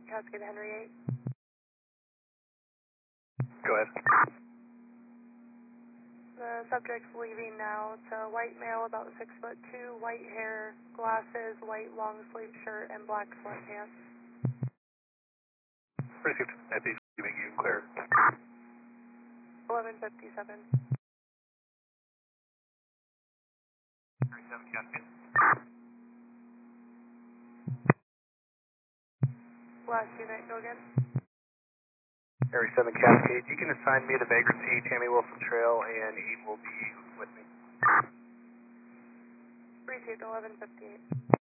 Cascade Henry 8. Go ahead. The subject's leaving now. It's a white male, about 6'2", white hair, glasses, white long sleeve shirt, and black sweatpants. Received. Nancy's giving you clear. 1157. 37 Cascade. Last unit, go again. Area 7 Cascade, you can assign me to Vagrancy, Tammy Wilson Trail, and he will be with me. Received 1158.